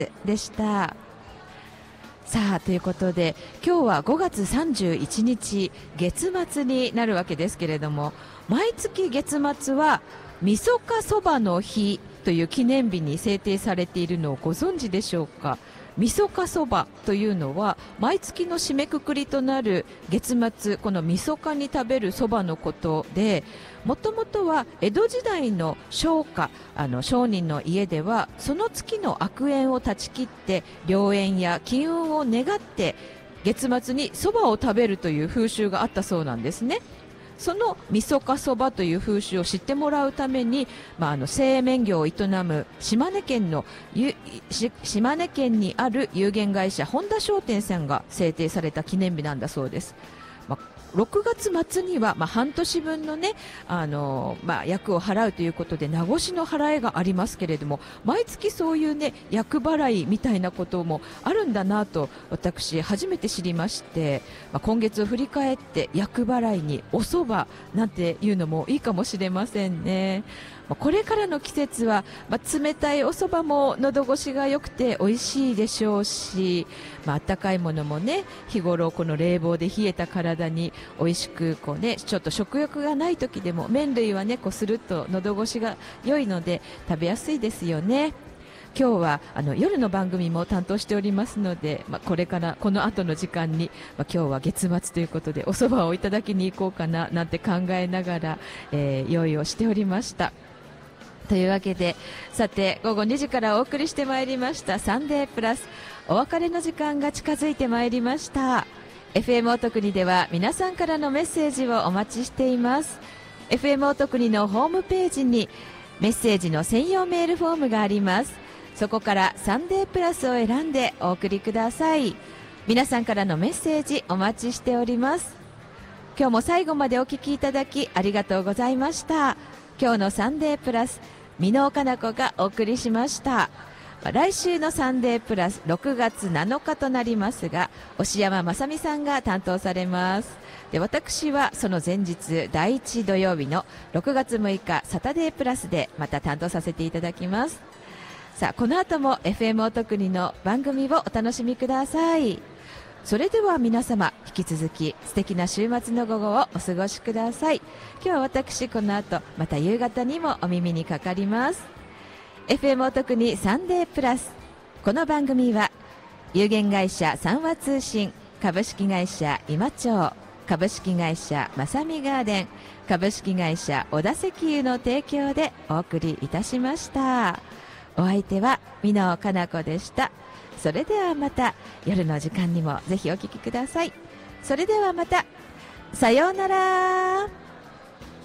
でした。さあということで今日は5月31日月末になるわけですけれども、毎月月末はみそかそばの日という記念日に制定されているのをご存知でしょうか。みそかそばというのは毎月の締めくくりとなる月末、このみそかに食べるそばのことで、もともとは江戸時代の商家、商人の家ではその月の悪縁を断ち切って良縁や金運を願って月末にそばを食べるという風習があったそうなんですね。そのみそかそばという風習を知ってもらうために、製麺業を営む島根県にある有限会社本田商店さんが制定された記念日なんだそうです。6月末には、半年分のね、役を払うということで名越の払いがありますけれども、毎月そういうね厄払いみたいなこともあるんだなと私初めて知りまして、今月を振り返って厄払いにお蕎麦なんていうのもいいかもしれませんね。これからの季節は、冷たいお蕎麦も喉越しが良くて美味しいでしょうし、温かいものもね、日頃この冷房で冷えた体に美味しくちょっと食欲がない時でも麺類はねスルッと喉越しが良いので食べやすいですよね。今日は夜の番組も担当しておりますので、これからこの後の時間に、今日は月末ということでお蕎麦をいただきに行こうかななんて考えながら、用意をしておりました。というわけで、さて午後2時からお送りしてまいりましたサンデープラス、お別れの時間が近づいてまいりました。 FM おとくにでは皆さんからのメッセージをお待ちしています。 FM おとくにのホームページにメッセージの専用メールフォームがあります。そこからサンデープラスを選んでお送りください。皆さんからのメッセージお待ちしております。今日も最後までお聞きいただきありがとうございました。今日のサンデープラス、箕尾かな子がお送りしました。来週のサンデープラス6月7日となりますが、押山正美さんが担当されます。で、私はその前日第1土曜日の6月6日サタデープラスでまた担当させていただきます。さあ、この後も FM おとくにの番組をお楽しみください。それでは皆様、引き続き素敵な週末の午後をお過ごしください。今日は私この後また夕方にもお耳にかかります。 FM おとくにサンデープラス、この番組は有限会社三和通信、株式会社今町、株式会社まさみガーデン、株式会社小田石油の提供でお送りいたしました。お相手は箕尾かな子でした。それではまた夜の時間にもぜひお聞きください。それではまた、さようなら。